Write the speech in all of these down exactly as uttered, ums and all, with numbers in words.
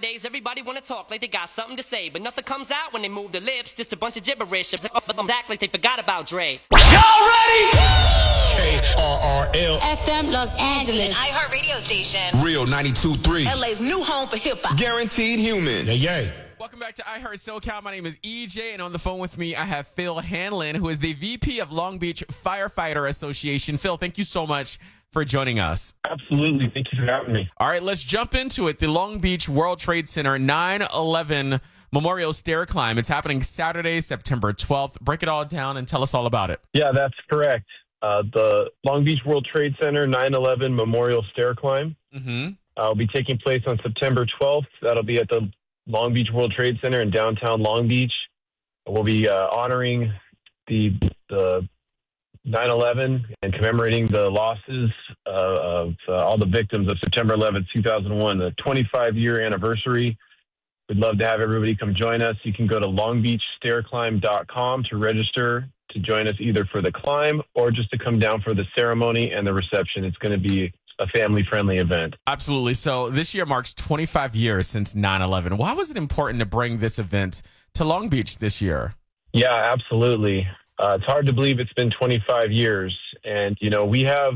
Nowadays, everybody wanna talk like they got something to say, but nothing comes out when they move their lips, just a bunch of gibberish. But them act like they forgot about Dre. Y'all ready? K R R L F M Los Angeles. An iHeart radio station. Real ninety-two point three. L A's new home for hip-hop. Guaranteed human. Yeah, yeah. Welcome back to iHeart SoCal. My name is E J, and on the phone with me, I have Phil Hanlon, who is the V P of Long Beach Firefighter Association. Phil, thank you so much for joining us. Absolutely. Thank you for having me. All right, let's jump into it. The Long Beach World Trade Center nine eleven Memorial Stair Climb. It's happening Saturday, September twelfth. Break it all down and tell us all about it. Yeah, that's correct. Uh, the Long Beach World Trade Center nine eleven Memorial Stair Climb Mm-hmm. uh, will be taking place on September twelfth. That'll be at the Long Beach World Trade Center in downtown Long Beach. We'll be uh, honoring the the nine eleven and commemorating the losses uh, of uh, all the victims of September eleventh, two thousand one, the twenty-five year anniversary. We'd love to have everybody come join us. You can go to long beach stair climb dot com to register to join us either for the climb or just to come down for the ceremony and the reception. It's going to be a family-friendly event. Absolutely. So this year marks twenty-five years since nine eleven. Why was it important to bring this event to Long Beach this year? Yeah, absolutely. Uh, it's hard to believe it's been twenty-five years. And, you know, we have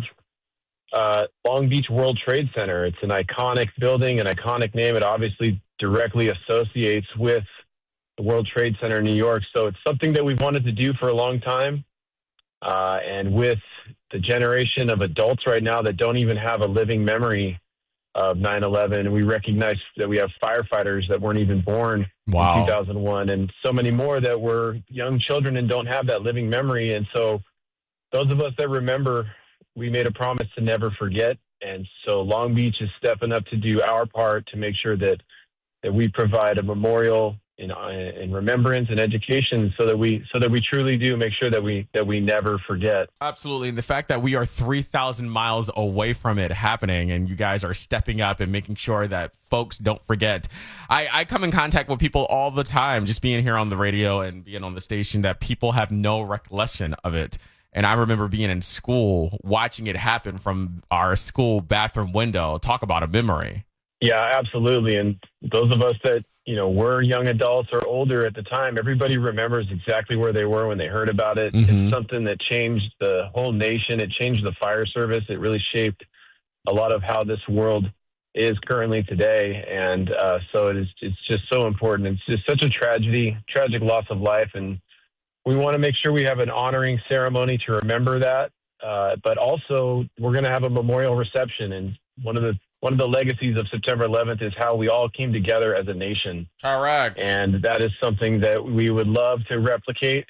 uh, Long Beach World Trade Center. It's an iconic building, an iconic name. It obviously directly associates with the World Trade Center in New York. So it's something that we've wanted to do for a long time. Uh, and with the generation of adults right now that don't even have a living memory of nine eleven, we recognize that we have firefighters that weren't even born Wow. in two thousand one, and so many more that were young children and don't have that living memory. And so those of us that remember, we made a promise to never forget. And so Long Beach is stepping up to do our part to make sure that that we provide a memorial in, in remembrance and education, so that we so that we truly do make sure that we that we never forget. Absolutely. And the fact that we are three thousand miles away from it happening, and you guys are stepping up and making sure that folks don't forget. I, I come in contact with people all the time, just being here on the radio and being on the station, that people have no recollection of it. And I remember being in school, watching it happen from our school bathroom window. Talk about a memory. Yeah, absolutely. And those of us that, you know, were young adults or older at the time, everybody remembers exactly where they were when they heard about it. Mm-hmm. It's something that changed the whole nation. It changed the fire service. It really shaped a lot of how this world is currently today. And uh, so it is, it's just so important. It's just such a tragedy, tragic loss of life. And we want to make sure we have an honoring ceremony to remember that. Uh, but also, we're going to have a memorial reception. And one of the One of the legacies of September eleventh is how we all came together as a nation. Correct. And that is something that we would love to replicate